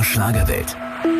Schlagerwelt.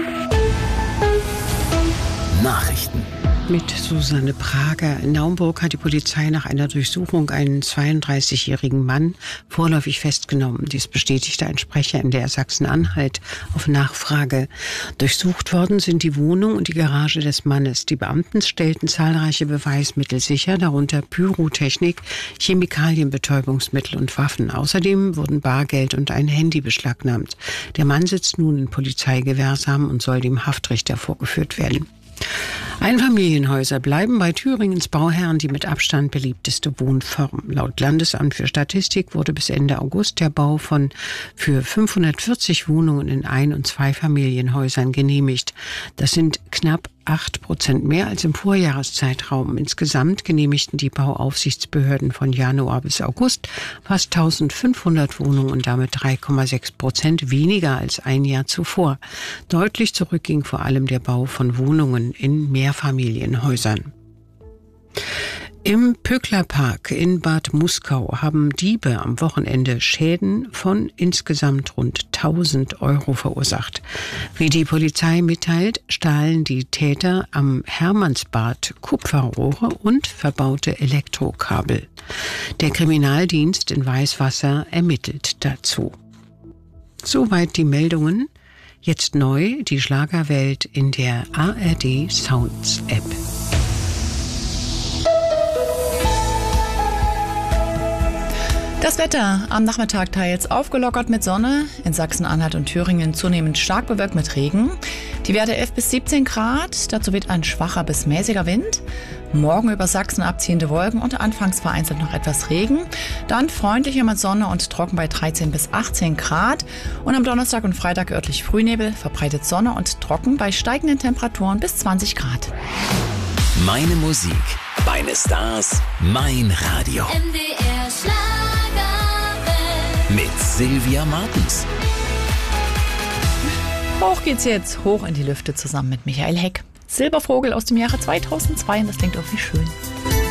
Nachrichten. Mit Susanne Prager. In Naumburg hat die Polizei nach einer Durchsuchung einen 32-jährigen Mann vorläufig festgenommen. Dies bestätigte ein Sprecher in der Sachsen-Anhalt auf Nachfrage. Durchsucht worden sind die Wohnung und die Garage des Mannes. Die Beamten stellten zahlreiche Beweismittel sicher, darunter Pyrotechnik, Chemikalien, Betäubungsmittel und Waffen. Außerdem wurden Bargeld und ein Handy beschlagnahmt. Der Mann sitzt nun in Polizeigewahrsam und soll dem Haftrichter vorgeführt werden. Einfamilienhäuser bleiben bei Thüringens Bauherren die mit Abstand beliebteste Wohnform. Laut Landesamt für Statistik wurde bis Ende August der Bau für 540 Wohnungen in Ein- und Zweifamilienhäusern genehmigt. Das sind knapp 8% mehr als im Vorjahreszeitraum. Insgesamt genehmigten die Bauaufsichtsbehörden von Januar bis August fast 1500 Wohnungen und damit 3,6% weniger als ein Jahr zuvor. Deutlich zurückging vor allem der Bau von Wohnungen in Mehrfamilienhäusern. Im Pöcklerpark in Bad Muskau haben Diebe am Wochenende Schäden von insgesamt rund 1.000 Euro verursacht. Wie die Polizei mitteilt, stahlen die Täter am Hermannsbad Kupferrohre und verbaute Elektrokabel. Der Kriminaldienst in Weißwasser ermittelt dazu. Soweit die Meldungen. Jetzt neu die Schlagerwelt in der ARD Sounds App. Das Wetter am Nachmittag teils aufgelockert mit Sonne, in Sachsen-Anhalt und Thüringen zunehmend stark bewölkt mit Regen. Die Werte 11 bis 17 Grad, dazu weht ein schwacher bis mäßiger Wind. Morgen über Sachsen abziehende Wolken und anfangs vereinzelt noch etwas Regen. Dann freundlicher mit Sonne und trocken bei 13 bis 18 Grad. Und am Donnerstag und Freitag örtlich Frühnebel, verbreitet Sonne und trocken bei steigenden Temperaturen bis 20 Grad. Meine Musik, meine Stars, mein Radio. MDR Schlagerwelt. Mit Sylvia Martens. Hoch geht's jetzt, hoch in die Lüfte zusammen mit Michael Heck. Silbervogel aus dem Jahre 2002 und das klingt irgendwie schön.